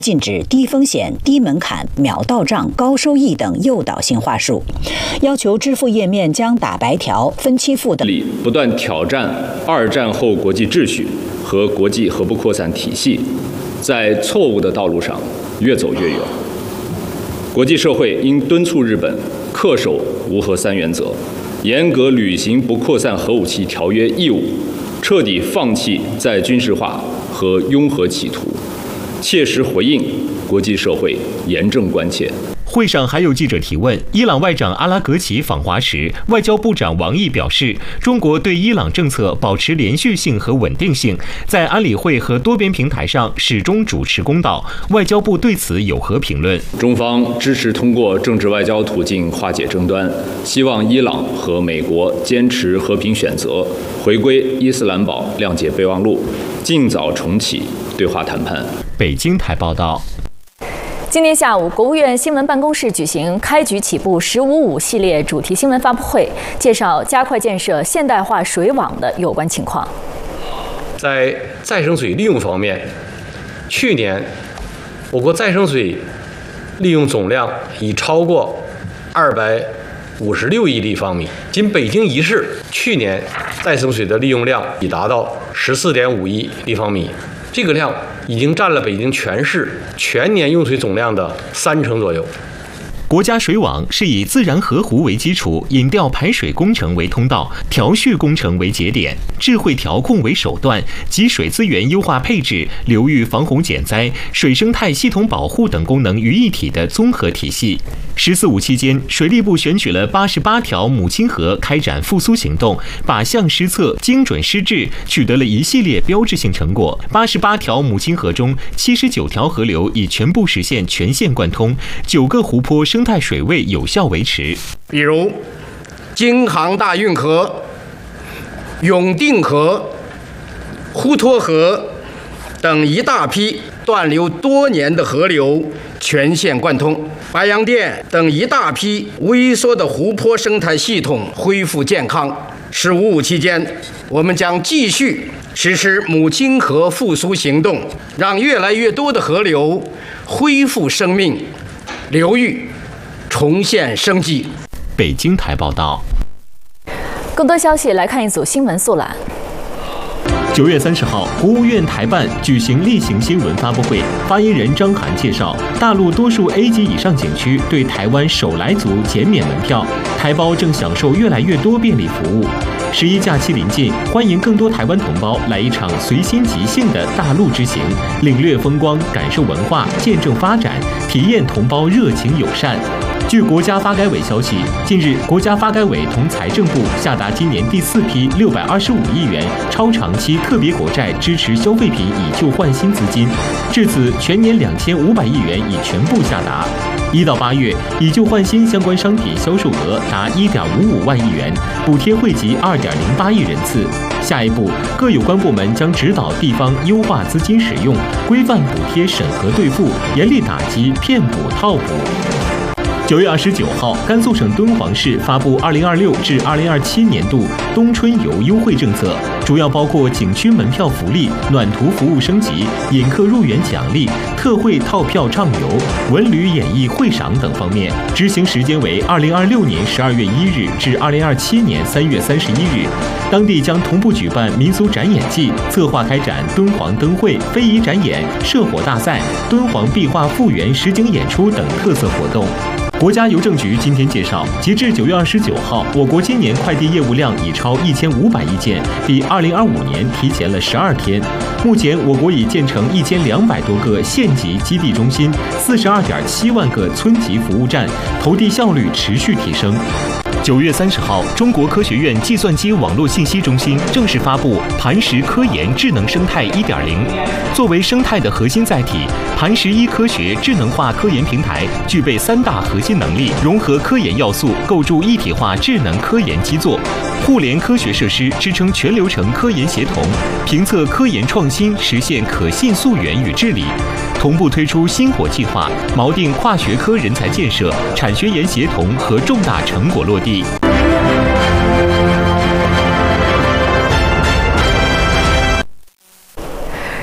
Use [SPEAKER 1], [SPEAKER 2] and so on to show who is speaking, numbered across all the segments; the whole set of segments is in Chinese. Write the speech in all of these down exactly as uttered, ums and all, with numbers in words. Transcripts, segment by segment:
[SPEAKER 1] 禁止低风险、低门槛、秒到账、高收益等诱导性话术，要求支付页面将打白条、分期付等
[SPEAKER 2] 不断挑战二战后国际秩序和国际核不扩散体系，在错误的道路上越走越远。国际社会应敦促日本恪守无核三原则，严格履行不扩散核武器条约义务，彻底放弃再军事化和拥核企图，切实回应国际社会严正关切。
[SPEAKER 3] 会上还有记者提问，伊朗外长阿拉格齐访华时，外交部长王毅表示，中国对伊朗政策保持连续性和稳定性，在安理会和多边平台上始终主持公道。外交部对此有何评论？
[SPEAKER 2] 中方支持通过政治外交途径化解争端，希望伊朗和美国坚持和平选择，回归伊斯兰堡谅解备忘录，尽早重启对话谈判。
[SPEAKER 3] 北京台报道。
[SPEAKER 4] 今天下午，国务院新闻办公室举行开局起步“十五五”系列主题新闻发布会，介绍加快建设现代化水网的有关情况。
[SPEAKER 5] 在再生水利用方面，去年我国再生水利用总量已超过二百五十六亿立方米。仅北京一市去年再生水的利用量已达到十四点五亿立方米，这个量已经占了北京全市全年用水总量的三成左右。
[SPEAKER 3] 国家水网是以自然河湖为基础，引调排水工程为通道，调蓄工程为节点，智慧调控为手段，集水资源优化配置、流域防洪减灾、水生态系统保护等功能于一体的综合体系。十四五期间，水利部选取了八十八条母亲河开展复苏行动，靶向施策，精准施治，取得了一系列标志性成果。八十八条母亲河中，七十九条河流已全部实现全线贯通，九个湖泊生态水位有效维持。
[SPEAKER 6] 比如，京杭大运河、永定河、滹沱河等一大批断流多年的河流全线贯通，白洋淀等一大批萎缩的湖泊生态系统恢复健康。十五五期间，我们将继续实施母亲河复苏行动，让越来越多的河流恢复生命，流域重现生机。
[SPEAKER 3] 北京台报道。
[SPEAKER 4] 更多消息来看一组新闻速览。
[SPEAKER 3] 九月三十号，国务院台办举行例行新闻发布会，发言人张涵介绍，大陆多数 A 级以上景区对台湾首来族减免门票，台胞正享受越来越多便利服务。十一假期临近，欢迎更多台湾同胞来一场随心即兴的大陆之行，领略风光，感受文化，见证发展，体验同胞热情友善。据国家发改委消息，近日国家发改委同财政部下达今年第四批六百二十五亿元超长期特别国债支持消费品以旧换新资金，至此全年两千五百亿元已全部下达。一到八月，以旧换新相关商品销售额达一点五五万亿元，补贴惠及二点零八亿人次。下一步，各有关部门将指导地方优化资金使用，规范补贴审核兑付，严厉打击骗补套补。九月二十九号，甘肃省敦煌市发布二零二六至二零二七年度冬春游优惠政策，主要包括景区门票福利、暖图服务升级、引客入园奖励、特惠套票畅游、文旅演艺会赏等方面。执行时间为二零二六年十二月一日至二零二七年三月三十一日。当地将同步举办民俗展演季，策划开展敦煌灯会、非遗展演、射火大赛、敦煌壁画复原实景演出等特色活动。国家邮政局今天介绍，截至九月二十九号，我国今年快递业务量已超一千五百亿件，比二零二五年提前了十二天。目前，我国已建成一千两百多个县级基地中心，四十二点七万个村级服务站，投递效率持续提升。九月三十号，中国科学院计算机网络信息中心正式发布磐石科研智能生态 一点零。作为生态的核心载体，磐石一科学智能化科研平台具备三大核心能力，融合科研要素，构筑一体化智能科研基座，互联科学设施支撑全流程科研协同，评测科研创新，实现可信溯源与治理。同步推出星火计划，锚定跨学科人才建设、产学研协同和重大成果落地。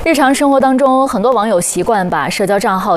[SPEAKER 4] 日常生活当中，很多网友习惯把社交账号